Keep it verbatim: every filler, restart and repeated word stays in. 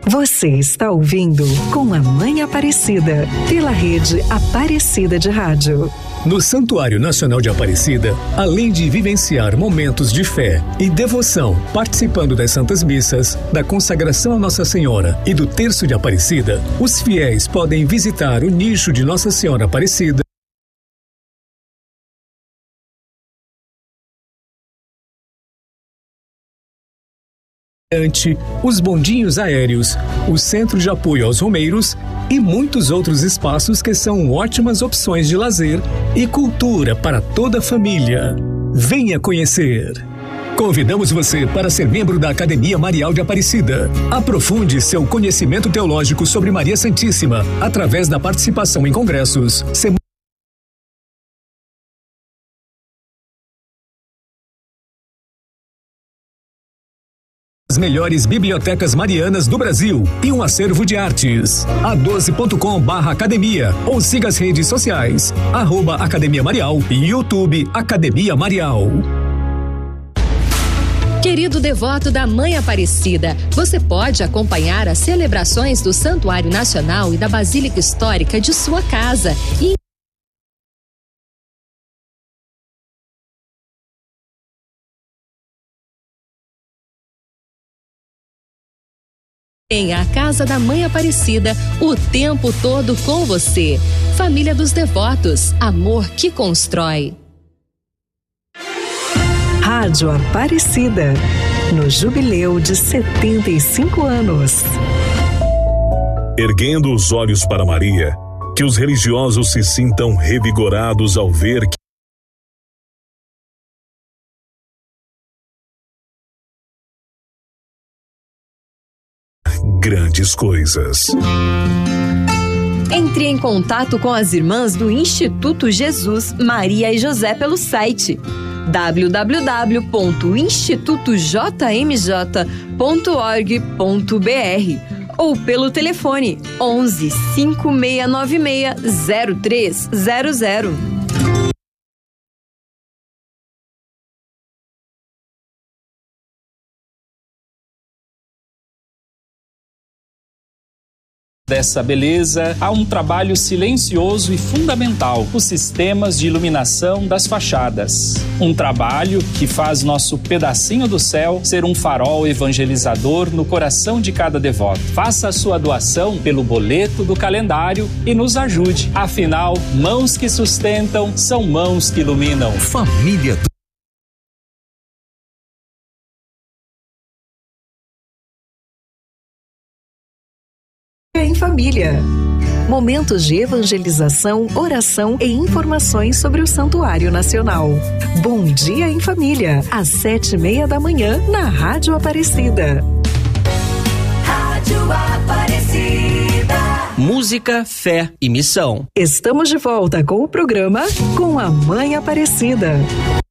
Você está ouvindo Com a Mãe Aparecida, pela rede Aparecida de Rádio. No Santuário Nacional de Aparecida, além de vivenciar momentos de fé e devoção, participando das Santas Missas, da consagração a Nossa Senhora e do Terço de Aparecida, os fiéis podem visitar o nicho de Nossa Senhora Aparecida, os bondinhos aéreos, o centro de apoio aos romeiros e muitos outros espaços que são ótimas opções de lazer e cultura para toda a família. Venha conhecer! Convidamos você para ser membro da Academia Marial de Aparecida. Aprofunde seu conhecimento teológico sobre Maria Santíssima através da participação em congressos, semanas, as melhores bibliotecas marianas do Brasil e um acervo de artes. a doze ponto com barra academia ou siga as redes sociais, arroba Academia Marial e YouTube Academia Marial. Querido devoto da Mãe Aparecida, você pode acompanhar as celebrações do Santuário Nacional e da Basílica Histórica de sua casa e em a Casa da Mãe Aparecida, o tempo todo com você. Família dos Devotos, amor que constrói. Rádio Aparecida, no jubileu de setenta e cinco anos. Erguendo os olhos para Maria, que os religiosos se sintam revigorados ao ver que grandes coisas. Entre em contato com as irmãs do Instituto Jesus, Maria e José pelo site w w w ponto instituto j m j ponto org ponto b r ou pelo telefone onze, cinco seis nove seis, zero três zero zero. Dessa beleza, há um trabalho silencioso e fundamental, os sistemas de iluminação das fachadas. Um trabalho que faz nosso pedacinho do céu ser um farol evangelizador no coração de cada devoto. Faça a sua doação pelo boleto do calendário e nos ajude. Afinal, mãos que sustentam são mãos que iluminam. Família do em família. Momentos de evangelização, oração e informações sobre o Santuário Nacional. Bom Dia em Família, às sete e meia da manhã, na Rádio Aparecida. Rádio Aparecida. Música, fé e missão. Estamos de volta com o programa Com a Mãe Aparecida.